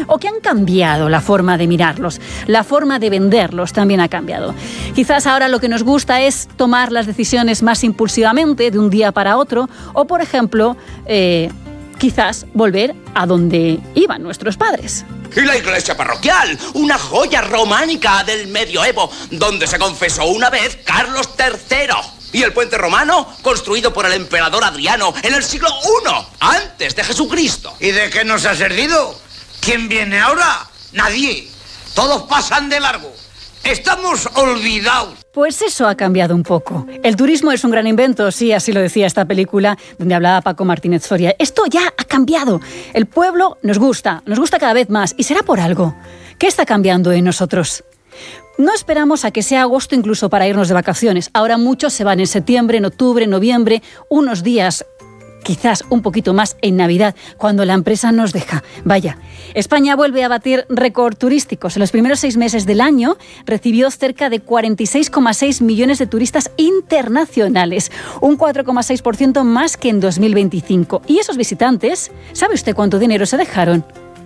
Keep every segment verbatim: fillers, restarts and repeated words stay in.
o que han cambiado la forma de mirarlos. La forma de venderlos también ha cambiado. Quizás ahora lo que nos gusta es tomar las decisiones más impulsivamente de un día para otro, o por ejemplo, eh, quizás volver a donde iban nuestros padres. Y la iglesia parroquial, una joya románica del medioevo, donde se confesó una vez Carlos tercero. Y el puente romano, construido por el emperador Adriano en el siglo primero, antes de Jesucristo. ¿Y de qué nos ha servido? ¿Quién viene ahora? Nadie. Todos pasan de largo. Estamos olvidados. Pues eso ha cambiado un poco. El turismo es un gran invento, sí, así lo decía esta película donde hablaba Paco Martínez Soria. Esto ya ha cambiado. El pueblo nos gusta, nos gusta cada vez más, y será por algo. ¿Qué está cambiando en nosotros? No esperamos a que sea agosto incluso para irnos de vacaciones. Ahora muchos se van en septiembre, en octubre, en noviembre, unos días, quizás un poquito más en Navidad, cuando la empresa nos deja. Vaya, España vuelve a batir récord turísticos. En los primeros seis meses del año recibió cerca de cuarenta y seis coma seis millones de turistas internacionales, un cuatro coma seis por ciento más que en dos mil veinticinco. Y esos visitantes, ¿sabe usted cuánto dinero se dejaron?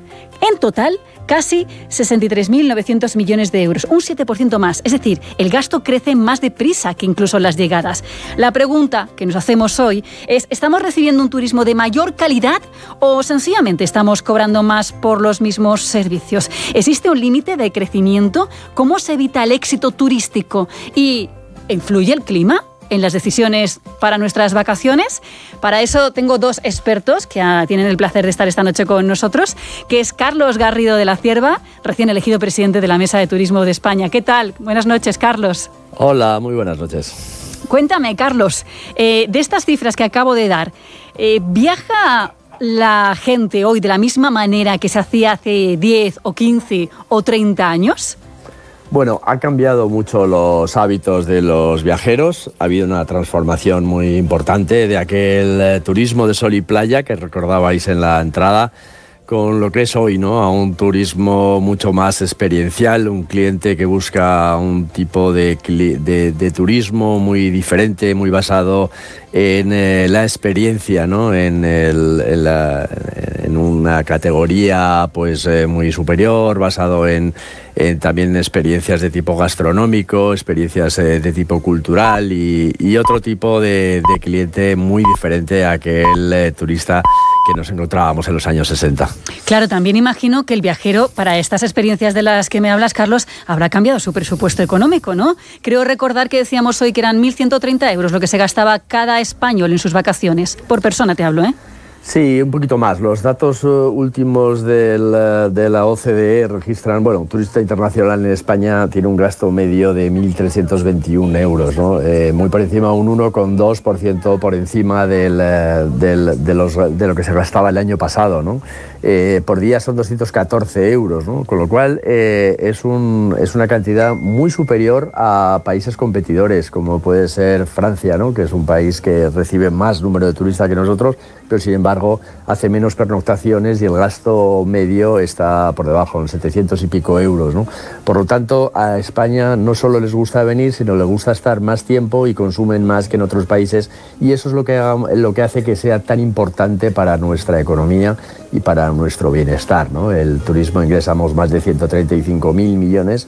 En total, casi sesenta y tres mil novecientos millones de euros, un siete por ciento más. Es decir, el gasto crece más deprisa que incluso las llegadas. La pregunta que nos hacemos hoy es, ¿estamos recibiendo un turismo de mayor calidad o sencillamente estamos cobrando más por los mismos servicios? ¿Existe un límite de crecimiento? ¿Cómo se evita el éxito turístico? ¿Y influye el clima en las decisiones para nuestras vacaciones? Para eso tengo dos expertos que ah, tienen el placer de estar esta noche con nosotros, que es Carlos Garrido de la Cierva, recién elegido presidente de la Mesa de Turismo de España. ¿Qué tal? Buenas noches, Carlos. Hola, muy buenas noches. Cuéntame, Carlos, eh, de estas cifras que acabo de dar, eh, ¿viaja la gente hoy de la misma manera que se hacía hace diez o quince o treinta años? Bueno, ha cambiado mucho los hábitos de los viajeros. Ha habido una transformación muy importante de aquel eh, turismo de sol y playa que recordabais en la entrada, con lo que es hoy, ¿no? A un turismo mucho más experiencial, un cliente que busca un tipo de, de, de turismo muy diferente, muy basado en eh, la experiencia, ¿no? En, el, en, la, en una categoría pues eh, muy superior, basado en, en también experiencias de tipo gastronómico, experiencias eh, de tipo cultural y, y otro tipo de, de cliente muy diferente a aquel eh, turista que nos encontrábamos en los años sesenta. Claro, también imagino que el viajero, para estas experiencias de las que me hablas, Carlos, habrá cambiado su presupuesto económico, ¿no? Creo recordar que decíamos hoy que eran mil ciento treinta euros lo que se gastaba cada español en sus vacaciones. Por persona te hablo, ¿eh? Sí, un poquito más. Los datos uh, últimos del, uh, de la O C D E registran, bueno, un turista internacional en España tiene un gasto medio de mil trescientos veintiún euros, ¿no? Eh, muy por encima, un uno coma dos por ciento por encima del, uh, del, de, los, de lo que se gastaba el año pasado, ¿no? Eh, por día son doscientos catorce euros, ¿no? Con lo cual eh, es, un, es una cantidad muy superior a países competidores, como puede ser Francia, ¿no? Que es un país que recibe más número de turistas que nosotros, pero sin embargo hace menos pernoctaciones y el gasto medio está por debajo, en setecientos y pico euros, ¿no? Por lo tanto, a España no solo les gusta venir, sino les gusta estar más tiempo y consumen más que en otros países, y eso es lo que, lo que hace que sea tan importante para nuestra economía y para nuestro bienestar, ¿no? El turismo ingresamos más de ciento treinta y cinco mil millones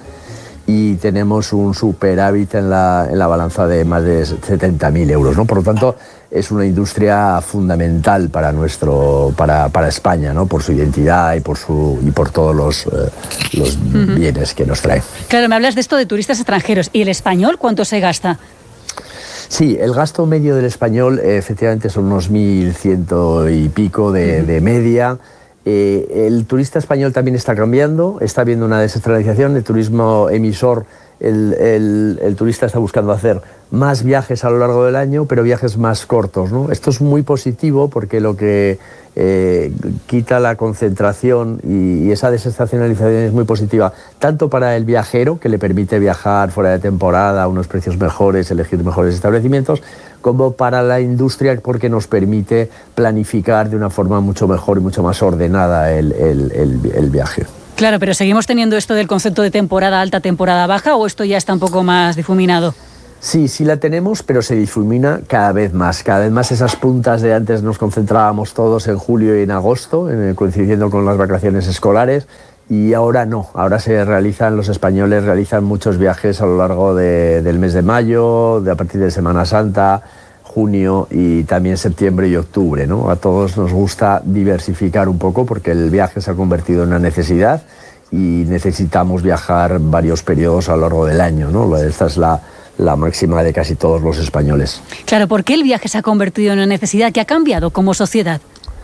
y tenemos un superávit en la, en la balanza de más de setenta mil euros, ¿no? Por lo tanto, es una industria fundamental para nuestro, para, para España, ¿no? Por su identidad y por su y por todos los, eh, los uh-huh. bienes que nos trae. Claro, me hablas de esto de turistas extranjeros. ¿Y el español cuánto se gasta? Sí, el gasto medio del español eh, efectivamente son unos mil ciento y pico de, uh-huh. de media. Eh, el turista español también está cambiando, está habiendo una descentralización, el turismo emisor, el, el, el turista está buscando hacer más viajes a lo largo del año, pero viajes más cortos, ¿no? Esto es muy positivo porque lo que eh, quita la concentración y, y esa desestacionalización es muy positiva, tanto para el viajero, que le permite viajar fuera de temporada a unos precios mejores, elegir mejores establecimientos, como para la industria, porque nos permite planificar de una forma mucho mejor y mucho más ordenada el, el, el, el viaje. Claro, pero ¿seguimos teniendo esto del concepto de temporada alta, temporada baja, o esto ya está un poco más difuminado? Sí, sí la tenemos, pero se difumina cada vez más. Cada vez más esas puntas de antes nos concentrábamos todos en julio y en agosto, en, coincidiendo con las vacaciones escolares, y ahora no. Ahora se realizan, los españoles realizan muchos viajes a lo largo de, del mes de mayo, de a partir de Semana Santa, junio y también septiembre y octubre, ¿no? A todos nos gusta diversificar un poco porque el viaje se ha convertido en una necesidad y necesitamos viajar varios periodos a lo largo del año, ¿no? Esta es la la máxima de casi todos los españoles. Claro, ¿por qué el viaje se ha convertido en una necesidad que ha cambiado como sociedad?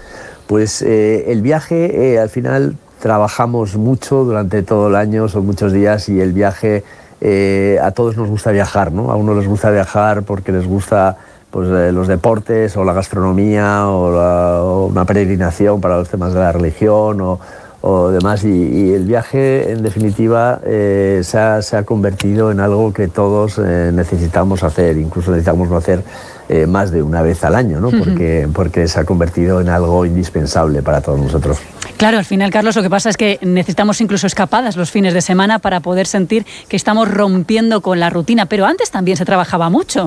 Pues eh, el viaje, eh, al final trabajamos mucho durante todo el año, son muchos días, y el viaje, eh, a todos nos gusta viajar, ¿no? A uno les gusta viajar porque les gusta pues, eh, los deportes o la gastronomía o, la, o una peregrinación para los temas de la religión o o demás, y, y el viaje en definitiva eh, se, ha, se ha convertido en algo que todos eh, necesitamos hacer, incluso necesitamos hacer eh, más de una vez al año, ¿no? porque, porque se ha convertido en algo indispensable para todos nosotros. Claro, al final, Carlos, lo que pasa es que necesitamos incluso escapadas los fines de semana para poder sentir que estamos rompiendo con la rutina, pero antes también se trabajaba mucho.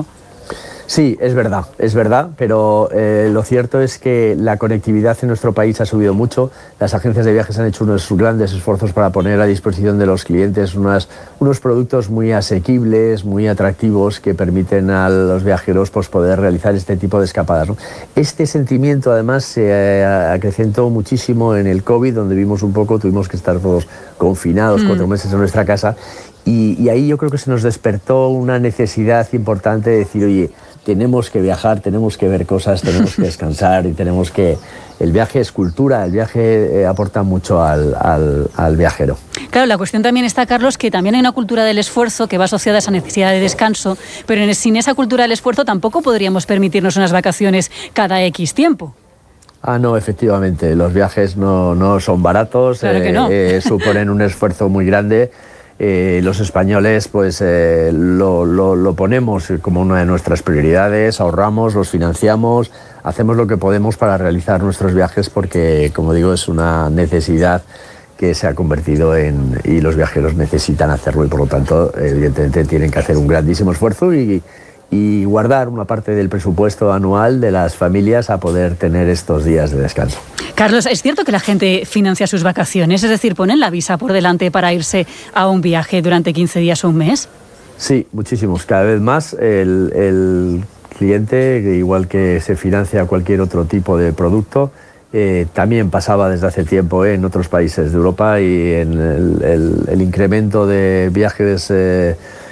Sí, es verdad, es verdad, pero eh, lo cierto es que la conectividad en nuestro país ha subido mucho. Las agencias de viajes han hecho unos grandes esfuerzos para poner a disposición de los clientes unas, unos productos muy asequibles, muy atractivos, que permiten a los viajeros pues, poder realizar este tipo de escapadas, ¿no? Este sentimiento además se eh, acrecentó muchísimo en el COVID, donde vimos un poco, tuvimos que estar todos confinados mm. cuatro meses en nuestra casa, y, y ahí yo creo que se nos despertó una necesidad importante de decir, oye, tenemos que viajar, tenemos que ver cosas, tenemos que descansar y tenemos que... El viaje es cultura, el viaje eh, aporta mucho al, al, al viajero. Claro, la cuestión también está, Carlos, que también hay una cultura del esfuerzo que va asociada a esa necesidad de descanso, pero en, sin esa cultura del esfuerzo tampoco podríamos permitirnos unas vacaciones cada X tiempo. Ah, no, efectivamente, los viajes no, no son baratos, claro que eh, no. eh, suponen un esfuerzo muy grande. Eh, los españoles pues eh, lo, lo, lo ponemos como una de nuestras prioridades, ahorramos, los financiamos, hacemos lo que podemos para realizar nuestros viajes porque, como digo, es una necesidad que se ha convertido en... y los viajeros necesitan hacerlo y por lo tanto evidentemente tienen que hacer un grandísimo esfuerzo y, y guardar una parte del presupuesto anual de las familias a poder tener estos días de descanso. Carlos, ¿es cierto que la gente financia sus vacaciones? Es decir, ¿ponen la visa por delante para irse a un viaje durante quince días o un mes? Sí, muchísimos. Cada vez más el, el cliente, igual que se financia cualquier otro tipo de producto, eh, también pasaba desde hace tiempo eh, en otros países de Europa y en el, el, el incremento de viajes eh,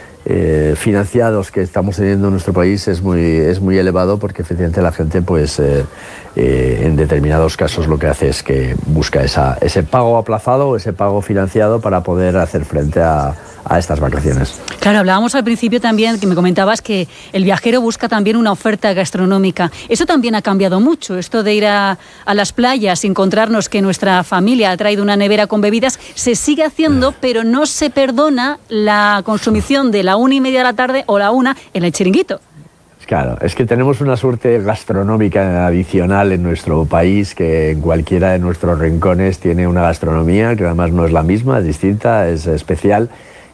Eh, financiados que estamos teniendo en nuestro país es muy, es muy elevado porque efectivamente la gente pues eh, eh, en determinados casos lo que hace es que busca esa, ese pago aplazado, ese pago financiado para poder hacer frente a, a estas vacaciones. Claro, hablábamos al principio también, que me comentabas que el viajero busca también una oferta gastronómica. Eso también ha cambiado mucho, esto de ir a, a las playas y encontrarnos que nuestra familia ha traído una nevera con bebidas, se sigue haciendo, pero no se perdona la consumición de la una y media de la tarde o la una en el chiringuito. Claro, es que tenemos una suerte gastronómica adicional en nuestro país que en cualquiera de nuestros rincones tiene una gastronomía que además no es la misma, es distinta, es especial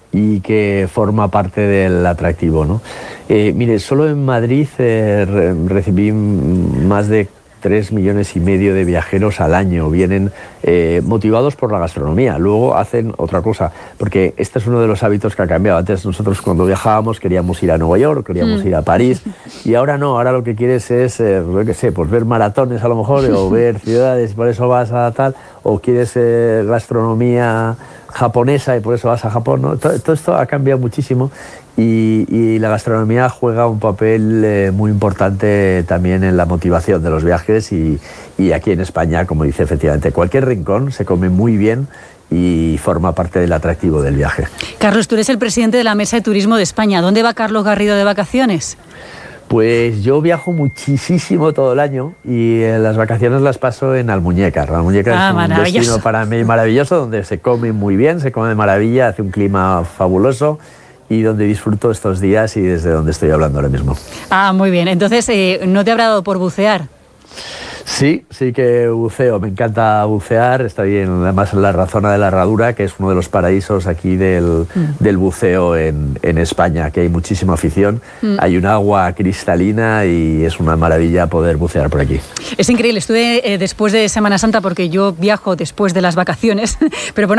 y que forma parte del atractivo, ¿no? Eh, mire, solo en Madrid eh, re recibí más de tres millones y medio de viajeros al año. Vienen eh, motivados por la gastronomía. Luego hacen otra cosa, porque este es uno de los hábitos que ha cambiado. Antes nosotros cuando viajábamos queríamos ir a Nueva York, queríamos mm. ir a París, y ahora no, ahora lo que quieres es, eh, yo qué sé, pues ver maratones a lo mejor, o ver ciudades, y por eso vas a tal, o quieres eh, gastronomía japonesa y por eso vas a Japón, ¿no? Todo, todo esto ha cambiado muchísimo y, y la gastronomía juega un papel eh, muy importante también en la motivación de los viajes y, y aquí en España, como dice efectivamente, cualquier rincón se come muy bien y forma parte del atractivo del viaje. Carlos, tú eres el presidente de la Mesa de Turismo de España. ¿Dónde va Carlos Garrido de vacaciones? Pues yo viajo muchísimo todo el año y eh, las vacaciones las paso en Almuñécar. Almuñécar ah, es un destino para mí maravilloso, donde se come muy bien, se come de maravilla, hace un clima fabuloso y donde disfruto estos días y desde donde estoy hablando ahora mismo. Ah, muy bien. Entonces, eh, ¿no te habrá dado por bucear? Sí, sí que buceo, me encanta bucear, estoy en, además en la zona de la Herradura, que es uno de los paraísos aquí del, mm. del buceo en, en España, que hay muchísima afición, mm. hay un agua cristalina y es una maravilla poder bucear por aquí. Es increíble, estuve eh, después de Semana Santa porque yo viajo después de las vacaciones, pero por una